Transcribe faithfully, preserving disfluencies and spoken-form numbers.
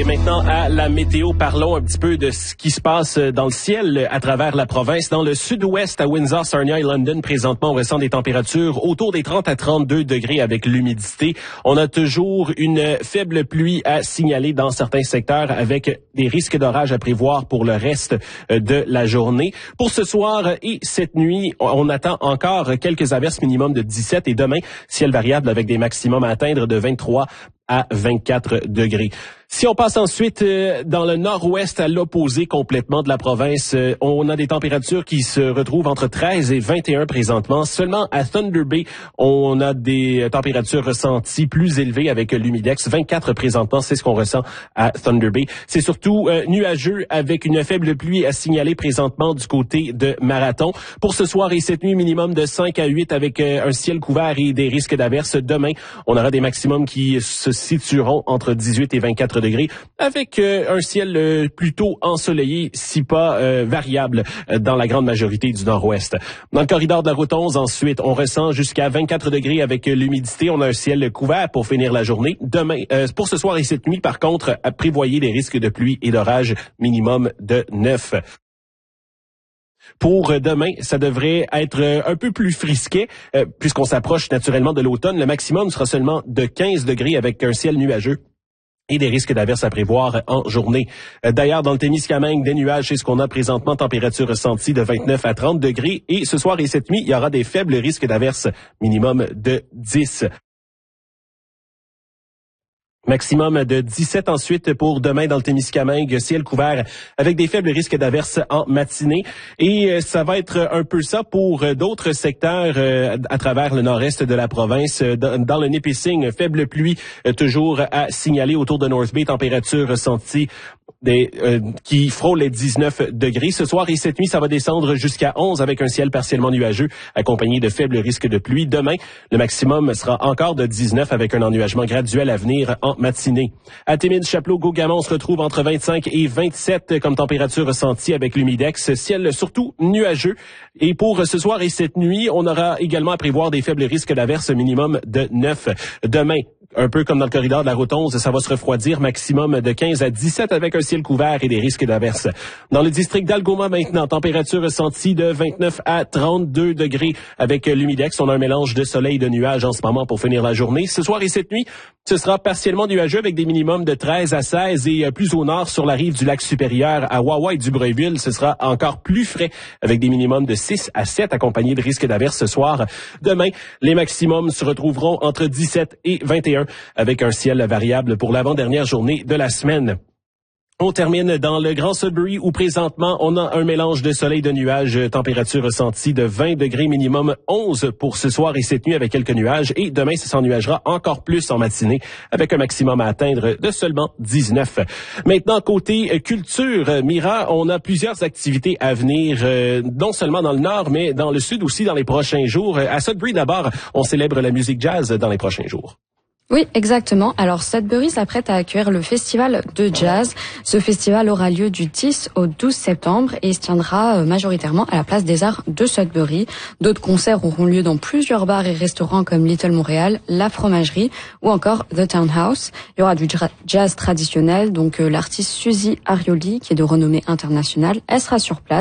Et maintenant, à la météo, parlons un petit peu de ce qui se passe dans le ciel à travers la province. Dans le sud-ouest, à Windsor, Sarnia et London, présentement, on ressent des températures autour des trente à trente-deux degrés avec l'humidité. On a toujours une faible pluie à signaler dans certains secteurs avec des risques d'orage à prévoir pour le reste de la journée. Pour ce soir et cette nuit, on attend encore quelques averses minimum de dix-sept et demain, ciel variable avec des maximums à atteindre de vingt-trois à vingt-quatre degrés. Si on passe ensuite euh, dans le nord-ouest, à l'opposé complètement de la province, euh, on a des températures qui se retrouvent entre treize et vingt et un présentement. Seulement à Thunder Bay, on a des températures ressenties plus élevées avec l'humidex. vingt-quatre présentement, c'est ce qu'on ressent à Thunder Bay. C'est surtout euh, nuageux avec une faible pluie à signaler présentement du côté de Marathon. Pour ce soir et cette nuit, minimum de cinq à huit avec euh, un ciel couvert et des risques d'averses. Demain, on aura des maximums qui se situeront entre dix-huit et vingt-quatre degrés, avec euh, un ciel euh, plutôt ensoleillé, si pas euh, variable euh, dans la grande majorité du nord-ouest. Dans le corridor de la route onze, ensuite, on ressent jusqu'à vingt-quatre degrés avec euh, l'humidité. On a un ciel couvert pour finir la journée. Demain, euh, pour ce soir et cette nuit, par contre, à prévoyer des risques de pluie et d'orage minimum de neuf. Pour demain, ça devrait être un peu plus frisquet, euh, puisqu'on s'approche naturellement de l'automne. Le maximum sera seulement de quinze degrés avec un ciel nuageux et des risques d'averses à prévoir en journée. D'ailleurs, dans le Témiscamingue, des nuages, c'est ce qu'on a présentement, température ressentie de vingt-neuf à trente degrés. Et ce soir et cette nuit, il y aura des faibles risques d'averses, minimum de dix. Maximum de dix-sept ensuite pour demain dans le Témiscamingue, ciel couvert avec des faibles risques d'averses en matinée. Et ça va être un peu ça pour d'autres secteurs à travers le nord-est de la province. Dans le Nipissing, faible pluie toujours à signaler autour de North Bay, température ressentie Des, euh, qui frôle les dix-neuf degrés. Ce soir et cette nuit, ça va descendre jusqu'à onze avec un ciel partiellement nuageux accompagné de faibles risques de pluie. Demain, le maximum sera encore de dix-neuf avec un ennuagement graduel à venir en matinée. À Témine, Chapleau, Gaugamont, on se retrouve entre vingt-cinq et vingt-sept comme température ressentie avec l'humidex. Ciel surtout nuageux. Et pour ce soir et cette nuit, on aura également à prévoir des faibles risques d'averses minimum de neuf. Demain, un peu comme dans le corridor de la route onze, ça va se refroidir, maximum de quinze à dix-sept avec un ciel couvert et des risques d'averses. Dans le district d'Algoma maintenant, température ressentie de vingt-neuf à trente-deux degrés avec l'humidex. On a un mélange de soleil et de nuages en ce moment pour finir la journée. Ce soir et cette nuit, ce sera partiellement nuageux avec des minimums de treize à seize et plus au nord sur la rive du lac supérieur à Wawa et Dubreuilville, ce sera encore plus frais avec des minimums de six à sept accompagnés de risques d'averses ce soir. Demain, les maximums se retrouveront entre dix-sept et vingt et un avec un ciel variable pour l'avant-dernière journée de la semaine. On termine dans le Grand Sudbury où présentement on a un mélange de soleil et de nuages, température ressentie de vingt degrés minimum onze pour ce soir et cette nuit avec quelques nuages et demain ça s'ennuagera encore plus en matinée avec un maximum à atteindre de seulement dix-neuf. Maintenant côté culture, Mira, on a plusieurs activités à venir euh, non seulement dans le nord mais dans le sud aussi dans les prochains jours. À Sudbury d'abord, on célèbre la musique jazz dans les prochains jours. Oui, exactement. Alors, Sudbury s'apprête à accueillir le festival de jazz. Ce festival aura lieu du dix au douze septembre et se tiendra majoritairement à la place des Arts de Sudbury. D'autres concerts auront lieu dans plusieurs bars et restaurants comme Little Montréal, La Fromagerie ou encore The Townhouse. Il y aura du jazz traditionnel, donc l'artiste Suzy Arioli, qui est de renommée internationale, elle sera sur place.